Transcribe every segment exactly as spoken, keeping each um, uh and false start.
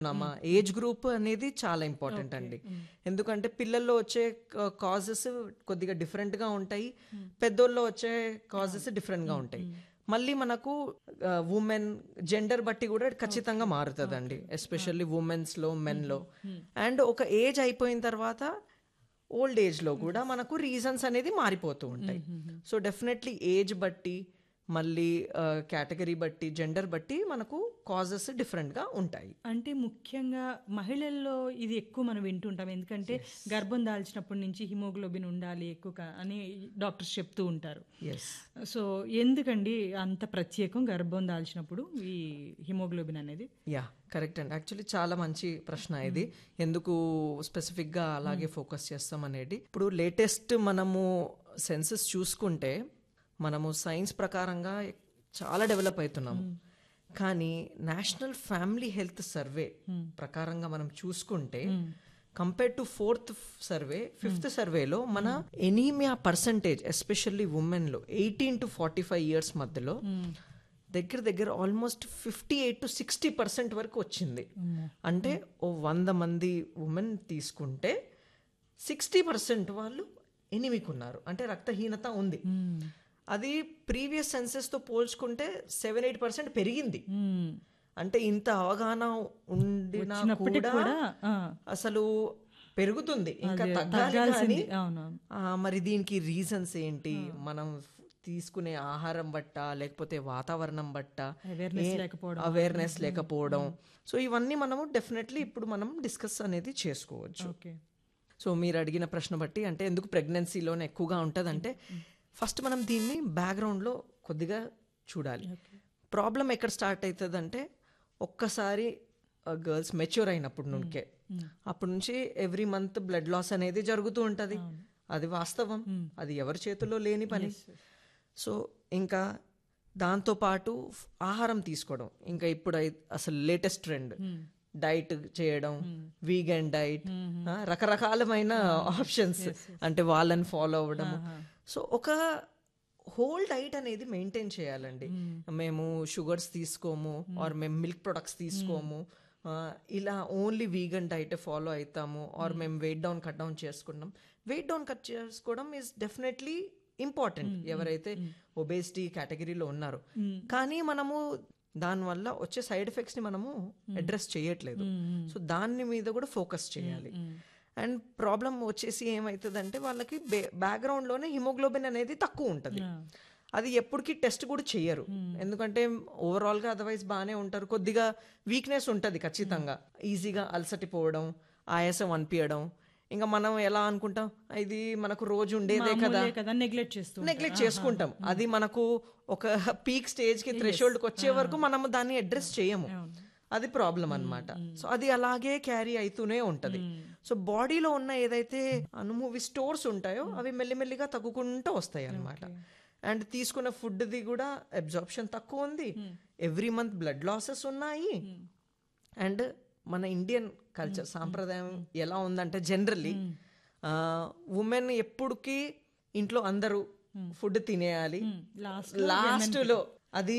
నమ్మా age group అనేది చాలా ఇంపార్టెంట్ అండి. ఎందుకంటే పిల్లల్లో వచ్చే కాజెస్ కొద్దిగా డిఫరెంట్గా ఉంటాయి, పెద్దోళ్ళలో వచ్చే కాజెస్ డిఫరెంట్గా ఉంటాయి. మళ్ళీ మనకు ఉమెన్ జెండర్ బట్టి కూడా ఖచ్చితంగా మారుతుందండి, ఎస్పెషల్లీ ఉమెన్స్లో మెన్లో. అండ్ ఒక ఏజ్ అయిపోయిన తర్వాత ఓల్డ్ ఏజ్లో కూడా మనకు రీజన్స్ అనేది మారిపోతూ ఉంటాయి. సో డెఫినెట్లీ ఏజ్ బట్టి, మళ్ళీ కేటగిరీ బట్టి, జెండర్ బట్టి మనకు కాజెస్ డిఫరెంట్గా ఉంటాయి. అంటే ముఖ్యంగా మహిళల్లో ఇది ఎక్కువ మనం వింటుంటాం, ఎందుకంటే గర్భం దాల్చినప్పటి నుంచి హిమోగ్లోబిన్ ఉండాలి ఎక్కువ అని డాక్టర్స్ చెప్తూ ఉంటారు. సో ఎందుకండి అంత ప్రత్యేకం గర్భం దాల్చినప్పుడు ఈ హిమోగ్లోబిన్ అనేది? యా కరెక్ట్ అండి, యాక్చువల్లీ చాలా మంచి ప్రశ్న ఇది. ఎందుకు స్పెసిఫిక్గా అలాగే ఫోకస్ చేస్తాం అనేది, ఇప్పుడు లేటెస్ట్ మనము సెన్సెస్ చూసుకుంటే మనము సైన్స్ ప్రకారంగా చాలా డెవలప్ అవుతున్నాము. కానీ నేషనల్ ఫ్యామిలీ హెల్త్ సర్వే ప్రకారంగా మనం చూసుకుంటే compare to fourth survey, fifth సర్వేలో మన anaemia percentage especially ఉమెన్లో eighteen to forty five years మధ్యలో దగ్గర దగ్గర almost fifty eight to sixty percent వరకు వచ్చింది. అంటే ఓ వంద మంది ఉమెన్ తీసుకుంటే సిక్స్టీ పర్సెంట్ వాళ్ళు ఎనిమిక్ ఉన్నారు, అంటే రక్తహీనత ఉంది. అది ప్రీవియస్ సెన్సెస్తో పోల్చుకుంటే సెవెన్ ఎయిట్ పర్సెంట్ పెరిగింది. అంటే ఇంత అవగాహన ఉండినా కూడా అసలు పెరుగుతుంది, ఇంకా తగ్గాలి. కానీ మరి దీనికి రీజన్స్ ఏంటి? మనం తీసుకునే ఆహారం బట్ట, లేకపోతే వాతావరణం బట్ట, అవేర్నెస్ లేకపోవడం. సో ఇవన్నీ మనము డెఫినెట్లీ ఇప్పుడు మనం డిస్కస్ అనేది చేసుకోవచ్చు. సో మీరు అడిగిన ప్రశ్న బట్టి, అంటే ఎందుకు ప్రెగ్నెన్సీలోనే ఎక్కువగా ఉంటుందంటే, ఫస్ట్ మనం దీన్ని బ్యాక్గ్రౌండ్లో కొద్దిగా చూడాలి. ప్రాబ్లం ఎక్కడ స్టార్ట్ అవుతుంది అంటే, ఒక్కసారి గర్ల్స్ మెచ్యూర్ అయినప్పుడు నుంకే అప్పటి నుంచి ఎవ్రీ మంత్ బ్లడ్ లాస్ అనేది జరుగుతూ ఉంటుంది. అది వాస్తవం, అది ఎవరి చేతుల్లో లేని పని. సో ఇంకా దాంతోపాటు ఆహారం తీసుకోవడం, ఇంకా ఇప్పుడు అసలు లేటెస్ట్ ట్రెండ్ డైట్ చేయడం, వీగన్ డైట్, రకరకాలమైన ఆప్షన్స్, అంటే వాళ్ళని ఫాలో అవ్వడం. సో ఒక హోల్ డైట్ అనేది మెయింటైన్ చేయాలండి. మేము షుగర్స్ తీసుకోము, ఆర్ మేము మిల్క్ ప్రొడక్ట్స్ తీసుకోము, ఇలా ఓన్లీ వీగన్ డైట్ ఫాలో అవుతాము, ఆర్ మేము వెయిట్ డౌన్ కట్ డౌన్ చేసుకున్నాం. వెయిట్ డౌన్ కట్ చేసుకోవడం ఈజ్ డెఫినెట్లీ ఇంపార్టెంట్ ఎవరైతే ఒబేసిటీ కేటగిరీలో ఉన్నారో. కానీ మనము దానివల్ల వచ్చే సైడ్ ఎఫెక్ట్స్ని మనము అడ్రస్ చేయట్లేదు. సో దాని మీద కూడా ఫోకస్ చేయాలి. అండ్ ప్రాబ్లం వచ్చేసి ఏమవుతుందంటే, వాళ్ళకి బ్యాక్గ్రౌండ్లోనే హిమోగ్లోబిన్ అనేది తక్కువ ఉంటుంది. అది ఎప్పటికీ టెస్ట్ కూడా చెయ్యరు, ఎందుకంటే ఓవరాల్గా అదర్వైజ్ బాగానే ఉంటారు. కొద్దిగా వీక్నెస్ ఉంటుంది ఖచ్చితంగా, ఈజీగా అలసటిపోవడం, ఆయాసం అనిపించడం. ఇంకా మనం ఎలా అనుకుంటాం, ఇది మనకు రోజు ఉండేదే కదా, నెగ్లెక్ట్ చేస్తాం నెగ్లెక్ట్ చేసుకుంటాం. అది మనకు ఒక పీక్ స్టేజ్కి థ్రెషోల్డ్కి వచ్చే వరకు మనము దాన్ని అడ్రస్ చేయము. అది ప్రాబ్లం అనమాట. సో అది అలాగే క్యారీ అవుతూనే ఉంటుంది. సో బాడీలో ఉన్న ఏదైతే అనుమూవి స్టోర్స్ ఉంటాయో అవి మెల్లిమెల్లిగా తగ్గుకుంటూ వస్తాయి అనమాట. అండ్ తీసుకున్న ఫుడ్ది కూడా అబ్జార్ప్షన్ తక్కువ ఉంది, ఎవ్రీ మంత్ బ్లడ్ లాసెస్ ఉన్నాయి. అండ్ మన ఇండియన్ కల్చర్ సాంప్రదాయం ఎలా ఉందంటే, జనరల్లీ ఉమెన్ ఎప్పుడుకి ఇంట్లో అందరూ ఫుడ్ తినేయాలి, లాస్ట్లో అది.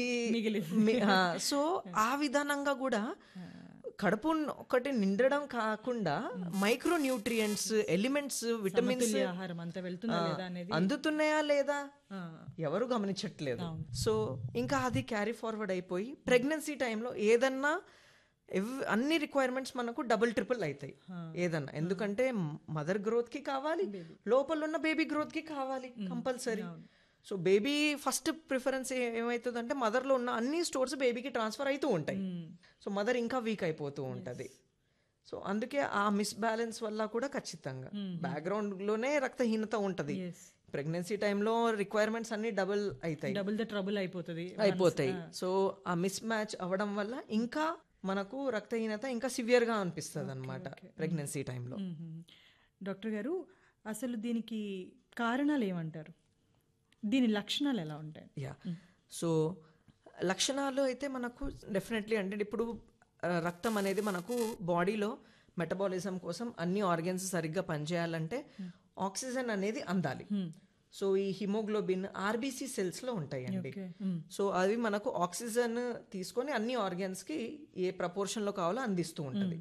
సో ఆ విధానంగా కూడా కడుపు ఒకటి నిండడం కాకుండా మైక్రో న్యూట్రియంట్స్, ఎలిమెంట్స్, విటమిన్స్ అందుతున్నాయా లేదా ఎవరు గమనించట్లేదు. సో ఇంకా అది క్యారీ ఫార్వర్డ్ అయిపోయి ప్రెగ్నెన్సీ టైంలో ఏదన్నా అన్ని రిక్వైర్మెంట్స్ మనకు డబుల్ ట్రిపుల్ అవుతాయి ఏదన్నా. ఎందుకంటే మదర్ గ్రోత్ కి కావాలి, లోపల ఉన్న బేబీ గ్రోత్ కి కావాలి compulsory. So baby first preference ఏమవుతుంది అంటే, మదర్లో ఉన్న అన్ని స్టోర్స్ బేబీకి ట్రాన్స్ఫర్ అవుతూ ఉంటాయి. సో మదర్ ఇంకా వీక్ అయిపోతూ ఉంటుంది. సో అందుకే ఆ మిస్ బ్యాలెన్స్ వల్ల కూడా ఖచ్చితంగా బ్యాక్గ్రౌండ్లోనే రక్తహీనత ఉంటుంది. ప్రెగ్నెన్సీ టైంలో రిక్వైర్మెంట్స్ అన్ని డబుల్ అవుతాయి, డబుల్ ద ట్రబుల్ అయిపోతుంది అయిపోతాయి సో ఆ మిస్ మ్యాచ్ అవ్వడం వల్ల ఇంకా మనకు రక్తహీనత ఇంకా సివియర్గా అనిపిస్తుంది అనమాట ప్రెగ్నెన్సీ టైంలో. డాక్టర్ గారు, అసలు దీనికి కారణాలు ఏమంటారు? దీని లక్షణాలు ఎలా ఉంటాయి? యా సో లక్షణాలు అయితే మనకు డెఫినెట్లీ అంటే, ఇప్పుడు రక్తం అనేది మనకు బాడీలో మెటబాలిజం కోసం అన్ని ఆర్గన్స్ సరిగ్గా పనిచేయాలంటే ఆక్సిజన్ అనేది అందాలి. సో ఈ హిమోగ్లోబిన్ ఆర్బీసీ సెల్స్ లో ఉంటాయండి. ఓకే. మ్. సో అవి మనకు ఆక్సిజన్ తీసుకొని అన్ని ఆర్గాన్స్ కి ఏ ప్రపోర్షన్ లో కావాలో అందిస్తూ ఉంటుంది.